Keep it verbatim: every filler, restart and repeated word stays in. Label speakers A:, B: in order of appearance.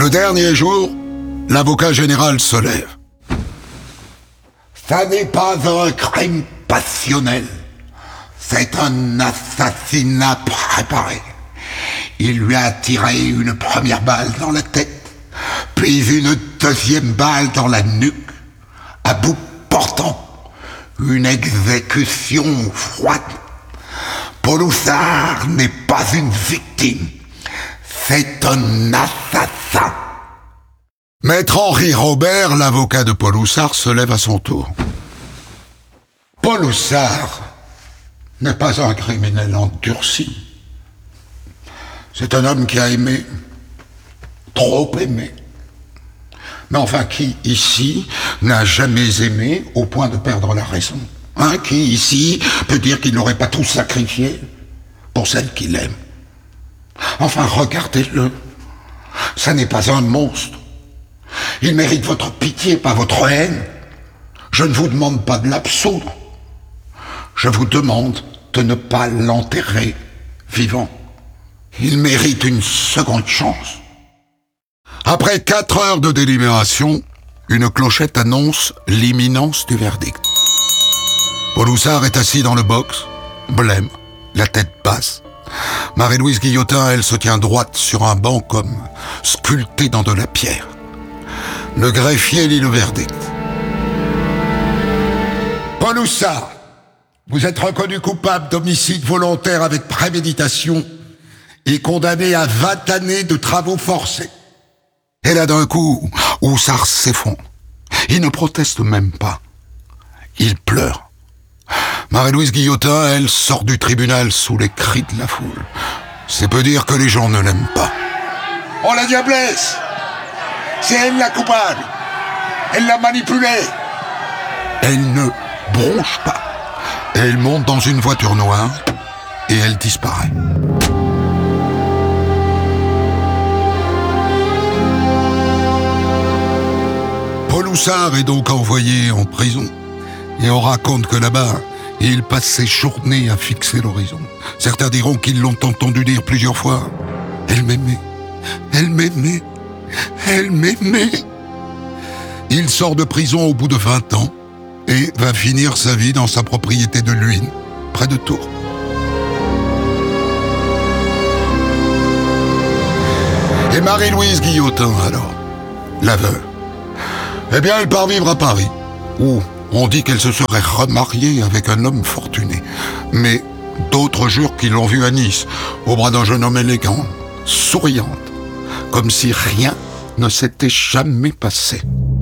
A: Le dernier jour, l'avocat général se lève. Ça n'est pas un crime passionnel. C'est un assassinat préparé. Il lui a tiré une première balle dans la tête, puis une deuxième balle dans la nuque, à bout portant. Une exécution froide. Paul-Houssard n'est pas une victime. C'est un assassin. Maître Henri Robert, l'avocat de Paul-Houssard, se lève à son tour. Paul-Houssard n'est pas un criminel endurci. C'est un homme qui a aimé, trop aimé. Mais enfin, qui, ici, n'a jamais aimé au point de perdre la raison? Hein, qui, ici, peut dire qu'il n'aurait pas tout sacrifié pour celle qu'il aime? Enfin, regardez-le. Ça n'est pas un monstre. Il mérite votre pitié, pas votre haine. Je ne vous demande pas de l'absoudre. Je vous demande de ne pas l'enterrer vivant. Il mérite une seconde chance. Après quatre heures de délibération, une clochette annonce l'imminence du verdict. Paul-Houssard est assis dans le box, blême, la tête basse. Marie-Louise Guillotin, elle, se tient droite sur un banc comme sculptée dans de la pierre. Le greffier lit le verdict. Paul-Houssard, vous êtes reconnu coupable d'homicide volontaire avec préméditation et condamné à vingt années de travaux forcés. Et là, d'un coup, Houssard s'effondre. Il ne proteste même pas. Il pleure. Marie-Louise Guillotin, elle, sort du tribunal sous les cris de la foule. C'est peu dire que les gens ne l'aiment pas. Oh, la diablesse! C'est elle la coupable! Elle l'a manipulée! Elle ne bronche pas. Elle monte dans une voiture noire et elle disparaît. Paul-Houssard est donc envoyé en prison. Et on raconte que là-bas, il passe ses journées à fixer l'horizon. Certains diront qu'ils l'ont entendu dire plusieurs fois « Elle m'aimait, elle m'aimait, elle m'aimait ». Il sort de prison au bout de vingt ans et va finir sa vie dans sa propriété de Luynes, près de Tours. Et Marie-Louise Guillotin, alors, la veuve, eh bien, elle part vivre à Paris, où on dit qu'elle se serait remariée avec un homme fortuné. Mais d'autres jurent qu'ils l'ont vue à Nice, au bras d'un jeune homme élégant, souriante, comme si rien ne s'était jamais passé.